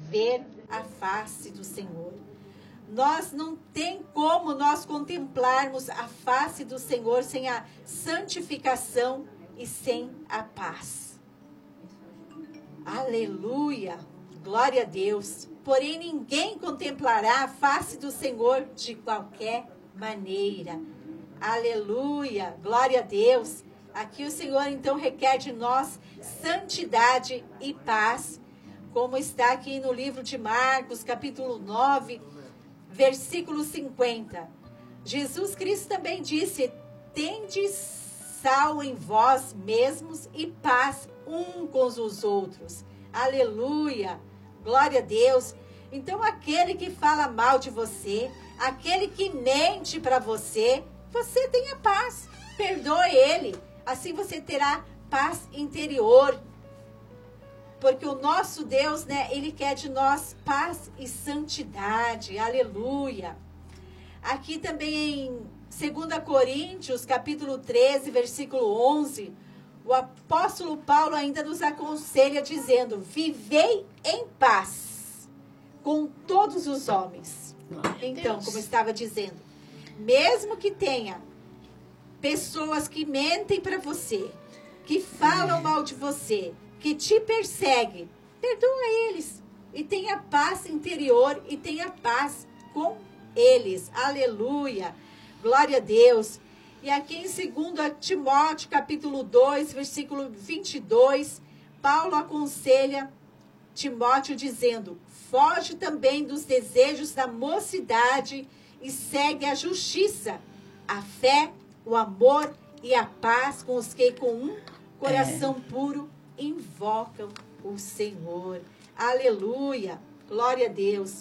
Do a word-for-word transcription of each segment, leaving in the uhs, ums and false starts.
ver a face do Senhor. Nós não tem como nós contemplarmos a face do Senhor sem a santificação e sem a paz. Aleluia! Glória a Deus! Porém, ninguém contemplará a face do Senhor de qualquer maneira. Aleluia! Glória a Deus! Aqui o Senhor, então, requer de nós santidade e paz, como está aqui no livro de Marcos, capítulo nove, versículo cinquenta. Jesus Cristo também disse: tende sal em vós mesmos e paz um com os outros. Aleluia! Glória a Deus! Então, aquele que fala mal de você, aquele que mente para você, você tenha paz. Perdoe ele. Assim você terá paz interior. Porque o nosso Deus, né, ele quer de nós paz e santidade. Aleluia. Aqui também em dois Coríntios, capítulo treze, versículo onze, o apóstolo Paulo ainda nos aconselha dizendo: vivei em paz com todos os homens. Então, como eu estava dizendo, mesmo que tenha pessoas que mentem para você, que falam mal de você, que te perseguem, perdoa eles e tenha paz interior e tenha paz com eles. Aleluia! Glória a Deus! E aqui em dois Timóteo, capítulo dois, versículo vinte e dois, Paulo aconselha Timóteo dizendo: foge também dos desejos da mocidade e segue a justiça, a fé, o amor e a paz com os que com um coração é. puro invocam o Senhor. Aleluia! Glória a Deus!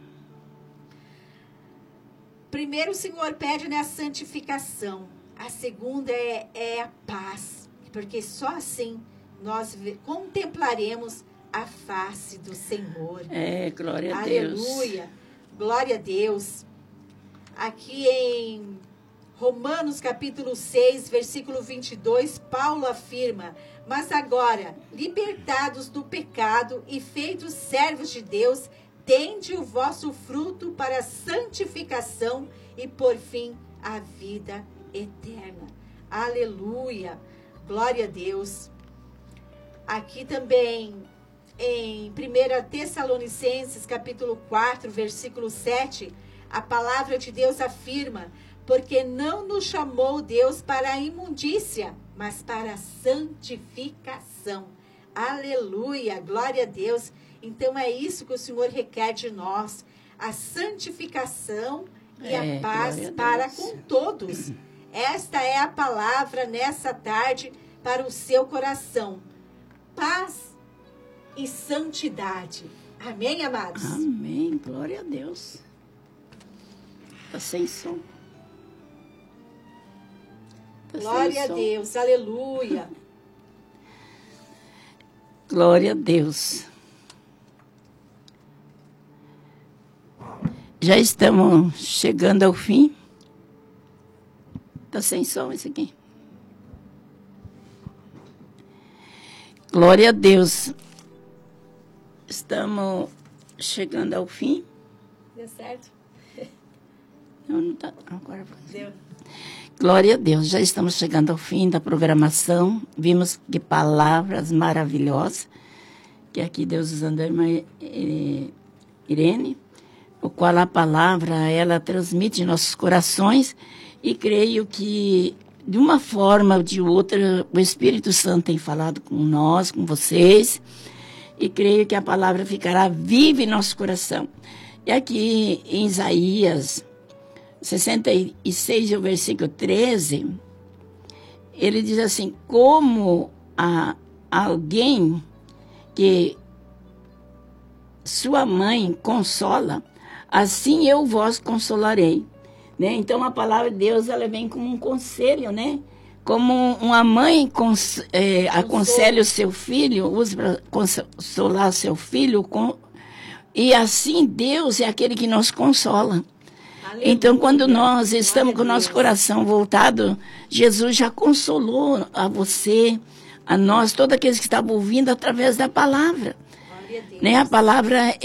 Primeiro, o Senhor pede, né, a santificação. A segunda é, é a paz. Porque só assim nós contemplaremos a face do Senhor. É, glória a Deus. Aleluia! Glória a Deus! Aqui em Romanos capítulo seis, versículo vinte e dois, Paulo afirma: mas agora, libertados do pecado e feitos servos de Deus, tende o vosso fruto para a santificação e, por fim, a vida eterna. Aleluia! Glória a Deus! Aqui também, em primeira Tessalonicenses, capítulo quatro, versículo sete, a palavra de Deus afirma: porque não nos chamou Deus para a imundícia, mas para a santificação. Aleluia! Glória a Deus! Então é isso que o Senhor requer de nós, a santificação e é, a paz a para com todos. Esta é a palavra nessa tarde para o seu coração. Paz e santidade. Amém, amados? Amém. Glória a Deus. Está sem som. Tá Glória a Deus. Aleluia. Glória a Deus. Já estamos chegando ao fim. Está sem som esse aqui. Glória a Deus. Estamos chegando ao fim. Deu certo? Não, não tá. Agora deu. Glória a Deus. Já estamos chegando ao fim da programação. Vimos que palavras maravilhosas. Que aqui Deus usando a irmã Irene, o qual a palavra, ela transmite em nossos corações, e creio que, de uma forma ou de outra, o Espírito Santo tem falado com nós, com vocês, e creio que a palavra ficará viva em nosso coração. E aqui em Isaías sessenta e seis, o versículo treze, ele diz assim: como a alguém que sua mãe consola, assim eu vos consolarei. Né? Então, a palavra de Deus, ela vem como um conselho, né? Como uma mãe cons, é, aconselha o seu filho, usa para consolar o seu filho, com, e assim Deus é aquele que nos consola. Aleluia. Então, quando nós estamos com o nosso coração voltado, Jesus já consolou a você, a nós, todos aqueles que estavam ouvindo através da palavra. Né? A palavra